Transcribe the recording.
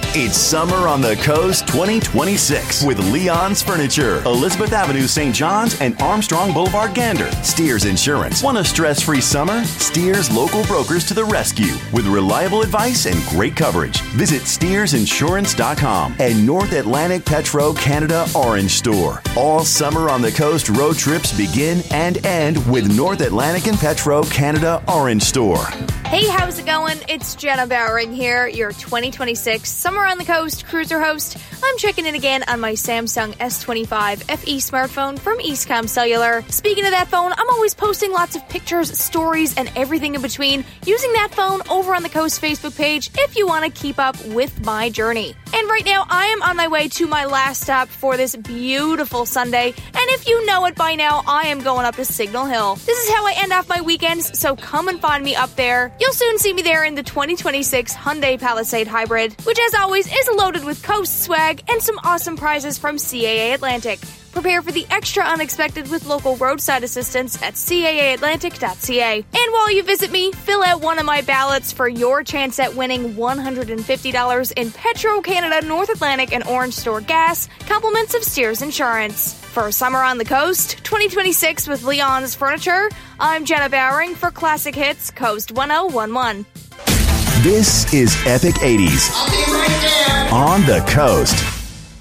It's Summer on the Coast 2026 with Leon's Furniture, Elizabeth Avenue, St. John's, and Armstrong Boulevard, Gander. Steers Insurance. Want a stress-free summer? Steers local brokers to the rescue with reliable advice and great coverage. Visit SteersInsurance.com and North Atlantic Petro Canada Orange Store. All Summer on the Coast road trips begin and end with North Atlantic and Petro Canada Orange Store. Hey, how's it going? It's Jenna Bowering here, your 2026 Summer on the Coast cruiser host. I'm checking in again on my Samsung S25 FE smartphone from Eastcom Cellular. Speaking of that phone, I'm always posting lots of pictures, stories, and everything in between using that phone over on the Coast Facebook page if you want to keep up with my journey. And right now, I am on my way to my last stop for this beautiful Sunday, and if you know it by now, I am going up to Signal Hill. This is how I end off my weekends, so come and find me up there. You'll soon see me there in the 2026 Hyundai Palisade Hybrid, which as always is loaded with Coast swag and some awesome prizes from CAA Atlantic. Prepare for the extra unexpected with local roadside assistance at caaatlantic.ca. And while you visit me, fill out one of my ballots for your chance at winning $150 in Petro Canada North Atlantic and Orange Store gas, compliments of Steers Insurance. For Summer on the Coast 2026 with Leon's Furniture, I'm Jenna Bowering for Classic Hits Coast 1011. This is Epic 80s. I'll be right there. On the Coast.